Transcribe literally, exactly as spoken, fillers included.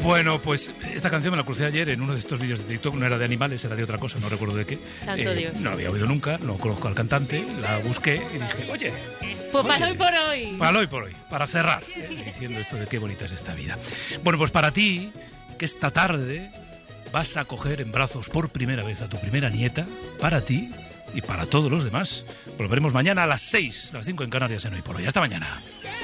Bueno, pues esta canción me la crucé ayer en uno de estos vídeos de TikTok. No era de animales, era de otra cosa, no recuerdo de qué. Santo eh, Dios. No la había oído nunca, no conozco al cantante. La busqué y dije, oye... Pues oye, para hoy por hoy. Para hoy por hoy, para cerrar, eh, diciendo esto de qué bonita es esta vida. Bueno, pues para ti, que esta tarde vas a coger en brazos por primera vez a tu primera nieta, para ti y para todos los demás. Volveremos mañana a las seis, las cinco en Canarias en Hoy por Hoy. Hasta mañana.